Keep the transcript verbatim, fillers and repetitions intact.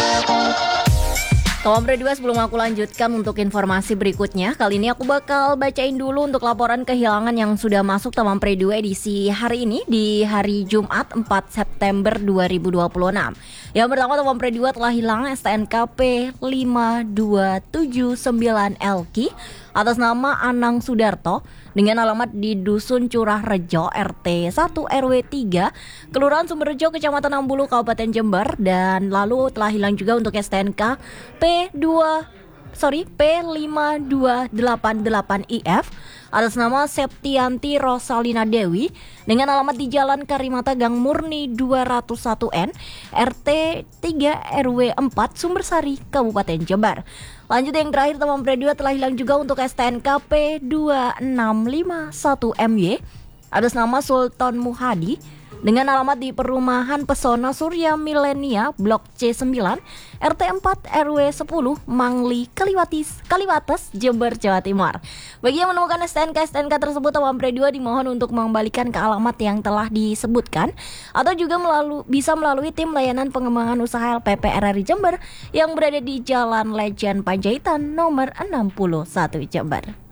Kawan Pro dua, sebelum aku lanjutkan untuk informasi berikutnya, kali ini aku bakal bacain dulu untuk laporan kehilangan yang sudah masuk Taman Pro dua edisi hari ini di hari Jumat empat September dua ribu dua puluh enam. Yang pertama, Taman Pro dua telah hilang S T N K P lima dua tujuh sembilan L Q atas nama Anang Sudarto dengan alamat di Dusun Curah Rejo R T satu R W tiga Kelurahan Sumberrejo, Kecamatan Ambulu, Kabupaten Jember, dan lalu telah hilang juga untuk S T N K P dua sorry P lima dua delapan delapan I F atas nama Septianti Rosalina Dewi dengan alamat di Jalan Karimata Gang Murni dua nol satu N R T tiga R W empat Sumbersari, Kabupaten Jember. Lanjut yang terakhir, Taman Pro dua telah hilang juga untuk S T N K P dua enam lima satu M Y atas nama Sultan Muhadi dengan alamat di Perumahan Pesona Surya Milenia Blok C sembilan R T empat R W sepuluh Mangli, Kaliwatis, Kaliwates, Jember, Jawa Timur. Bagi yang menemukan S T N K-S T N K tersebut, Taman Pro dua dimohon untuk mengembalikan ke alamat yang telah disebutkan atau juga melalui, bisa melalui tim layanan pengembangan usaha L P P R R I Jember yang berada di Jalan Legend Panjaitan nomor enam puluh satu Jember.